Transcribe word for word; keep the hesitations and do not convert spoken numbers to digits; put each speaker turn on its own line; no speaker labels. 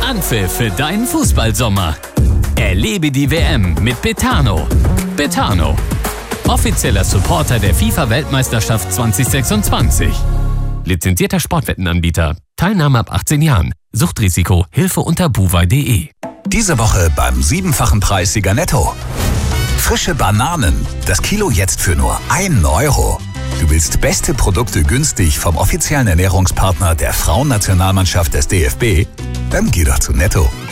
Anpfiff für deinen Fußballsommer. Erlebe die W M mit Betano. Betano, offizieller Supporter der FIFA-Weltmeisterschaft zwanzig sechsundzwanzig. Lizenzierter Sportwettenanbieter. Teilnahme ab achtzehn Jahren. Suchtrisiko. Hilfe unter buwei punkt de.
Diese Woche beim siebenfachen Preissieger Netto. Frische Bananen. Das Kilo jetzt für nur einen Euro. Du willst beste Produkte günstig vom offiziellen Ernährungspartner der Frauennationalmannschaft des D F B? Dann geh doch zu Netto.